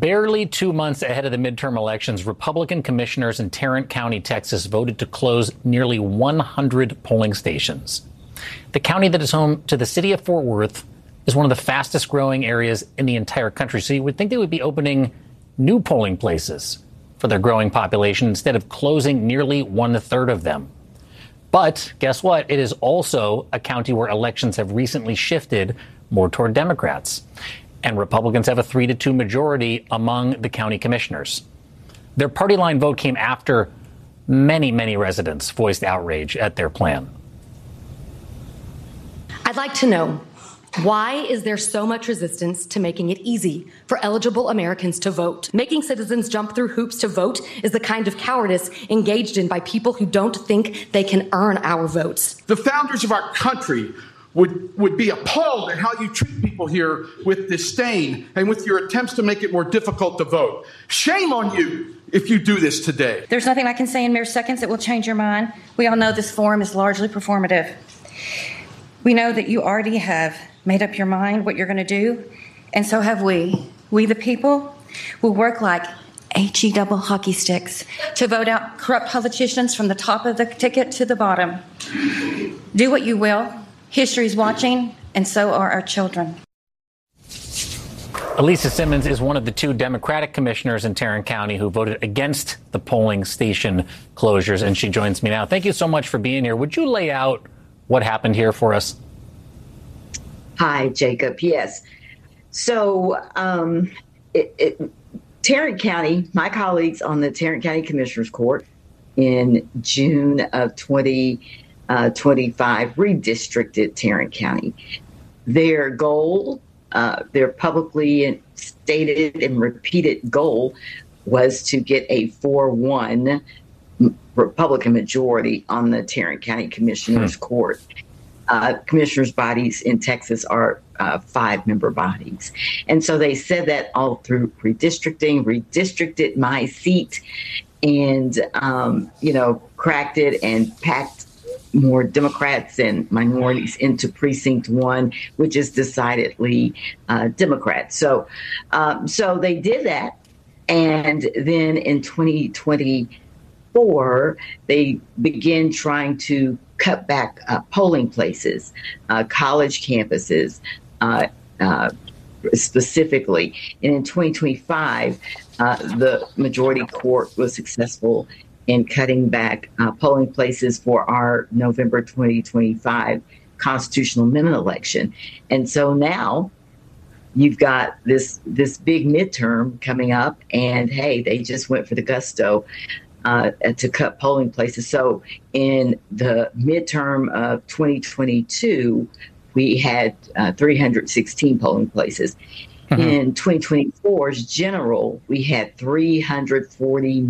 Barely 2 months ahead of the midterm elections, Republican commissioners in Tarrant County, Texas, voted to close nearly 100 polling stations. The county that is home to the city of Fort Worth is one of the fastest growing areas in the entire country. So you would think they would be opening new polling places for their growing population instead of closing nearly 1/3 of them. But guess what? It is also a county where elections have recently shifted more toward Democrats. And Republicans have a 3-2 majority among the county commissioners. Their party line vote came after many residents voiced outrage at their plan. I'd like to know, why is there so much resistance to making it easy for eligible Americans to vote? Making citizens jump through hoops to vote is the kind of cowardice engaged in by people who don't think they can earn our votes. The founders of our country would be appalled at how you treat people here with disdain and with your attempts to make it more difficult to vote. Shame on you if you do this today. There's nothing I can say in mere seconds that will change your mind. We all know this forum is largely performative. We know that you already have made up your mind what you're going to do, and so have we. We, the people, will work like HE double hockey sticks to vote out corrupt politicians from the top of the ticket to the bottom. Do what you will. History's watching, and so are our children. Elisa Simmons is one of the 2 Democratic commissioners in Tarrant County who voted against the polling station closures, and she joins me now. Thank you so much for being here. Would you lay out what happened here for us? Hi, Jacob. Yes. So Tarrant County, my colleagues on the Tarrant County Commissioners Court in June of 2025 redistricted Tarrant County. Their goal, their publicly stated and repeated goal, was to get a 4-1 Republican majority on the Tarrant County Commissioners Court. Commissioners' bodies in Texas are 5-member bodies. And so they said that all through redistricted my seat and, cracked it and packed more Democrats and minorities into Precinct 1, which is decidedly Democrat. So they did that. And then in 2024, they began trying to cut back polling places, college campuses specifically. And in 2025, the majority court was successful in cutting back polling places for our November 2025 constitutional amendment election. And so now you've got this big midterm coming up, and hey, they just went for the gusto to cut polling places. So in the midterm of 2022, we had 316 polling places. In 2024's general, we had 340